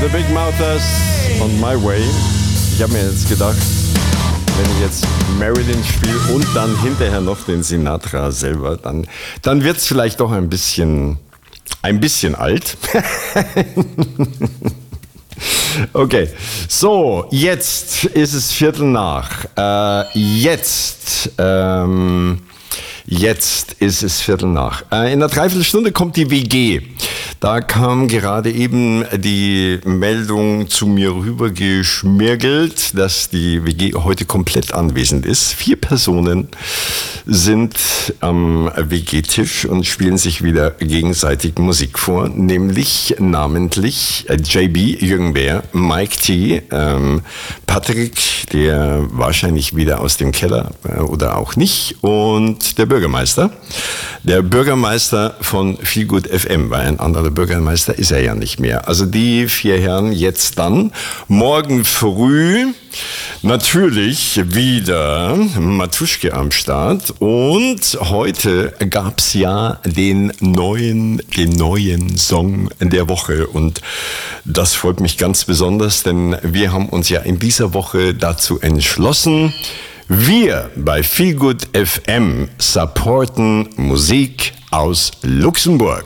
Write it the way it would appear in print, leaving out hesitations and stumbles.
The Big Mouthers on My Way. Ich habe mir jetzt gedacht, wenn ich jetzt Marilyn spiele und dann hinterher noch den Sinatra selber, dann wird es vielleicht doch ein bisschen alt. Okay, so, jetzt ist es 7:15. Jetzt ist es 7:15. In einer Dreiviertelstunde kommt die WG. Da kam gerade eben die Meldung zu mir rübergeschmirgelt, dass die WG heute komplett anwesend ist. 4 Personen sind am WG-Tisch und spielen sich wieder gegenseitig Musik vor, nämlich namentlich JB, Jürgen Bär, Mike T, Patrick, der wahrscheinlich wieder aus dem Keller oder auch nicht, und der Bürgermeister. Der Bürgermeister von Feelgood FM, weil ein anderer Bürgermeister ist er ja nicht mehr. Also die 4 Herren jetzt dann. Morgen früh natürlich wieder Matuschke am Start. Und heute gab es ja den neuen Song der Woche. Und das freut mich ganz besonders, denn wir haben uns ja in dieser Woche dazu entschlossen, wir bei Feelgood FM supporten Musik aus Luxemburg.